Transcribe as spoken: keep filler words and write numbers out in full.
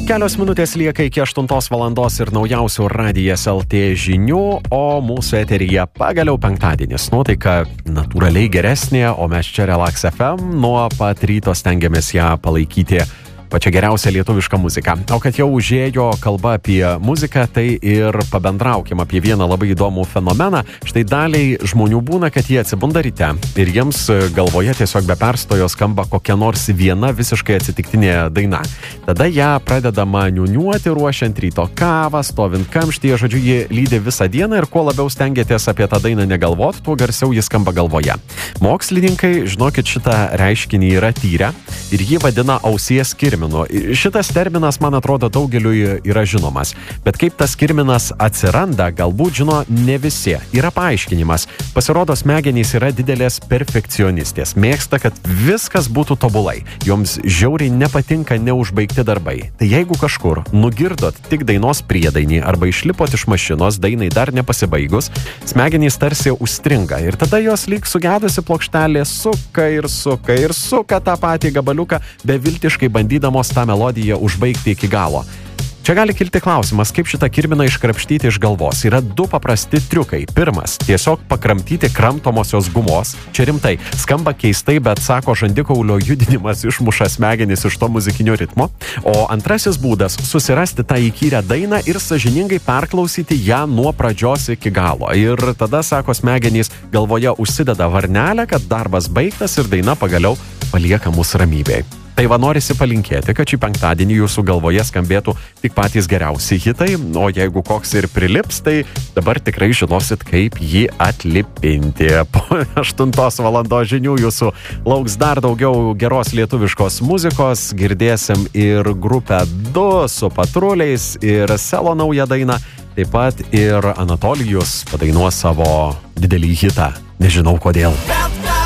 Kelios minutės lieka iki aštuntos valandos ir naujausių Radijas L T žinių, o mūsų eteryje pagaliau penktadienis. Nuotaika natūraliai geresnė, o mes čia Relax F M nuo pat ryto stengiamės ją palaikyti pačią geriausią lietuvišką muziką. O kad jau užėjo kalba apie muziką, tai ir pabendraukim apie vieną labai įdomų fenomeną. Štai daliai žmonių būna, kad jie atsibunda ryte ir jiems galvoje tiesiog be perstojo skamba kokia nors viena visiškai atsitiktinė daina. Tada ją pradedama niūniuoti ruošiant ryto kavą, stovint kamštyje, žodžiu, ji lydi visą dieną ir kuo labiau stengiatės apie tą dainą negalvot, tuo garsiau ji skamba galvoje. Mokslininkai, žinokit, šitą reiškinį yra tyrę ir jį vadina ausies kirminu. Šitas terminas, man atrodo, daugeliui yra žinomas, bet kaip tas kirminas atsiranda, galbūt žino ne visi. Yra paaiškinimas. Pasirodo, smegenys yra didelės perfekcionistės. Mėgsta, kad viskas būtų tobulai. Joms žiauriai nepatinka neužbaigti darbai. Tai jeigu kažkur nugirdot tik dainos priedainį arba išlipot iš mašinos dainai dar nepasibaigus, smegenys tarsi užstringa ir tada jos lyg sugedusi plokštelė suka ir suka ir suka tą patį gabaliuką, beviltiškai bandydama tą melodiją užbaigti iki galo. Čia gali kilti klausimas, kaip šitą kirminą iškrapštyti iš galvos. Yra du paprasti triukai. Pirmas, tiesiog pakramtyti kramtomosios gumos. Čia rimtai, skamba keistai, bet sako, žandikaulio judinimas išmuša smegenis iš to muzikinio ritmo. O antrasis būdas, susirasti tą įkyrę dainą ir sąžiningai perklausyti ją nuo pradžios iki galo. Ir tada, sako, smegenys galvoje užsideda varnelę, kad darbas baigtas ir daina pagaliau palieka mus ramybėj. Tai va norisi palinkėti, kad šį penktadienį jūsų galvoje skambėtų tik patys geriausi hitai, o jeigu koks ir prilips, tai dabar tikrai žinosit, kaip jį atlipinti. Po aštuntos valandos žinių jūsų lauks dar daugiau geros lietuviškos muzikos, girdėsim ir grupę du su Patruliais ir Selo naują dainą, taip pat ir Anatolijus padainuos savo didelį hitą. Nežinau kodėl.